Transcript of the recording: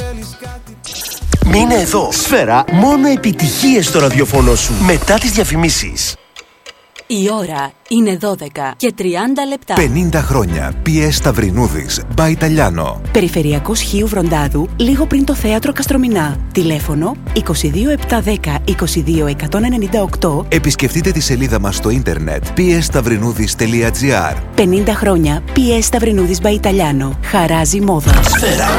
Μείνε εδώ. Σφαίρα, μόνο επιτυχίες στο ραδιοφωνό σου. Μετά τις διαφημίσεις. Η ώρα είναι 12 και 30 λεπτά. 50 χρόνια. P.S. Σταυρινούδης. By Italiano. Περιφερειακός Χίου Βροντάδου, λίγο πριν το θέατρο Καστρομηνά. Τηλέφωνο 22710 22198. Επισκεφτείτε τη σελίδα μας στο ίντερνετ psstαυρινούδης.gr. 50 χρόνια P.S. Σταυρινούδης by Italiano. Χαράζει μόδα. Σφαίρα.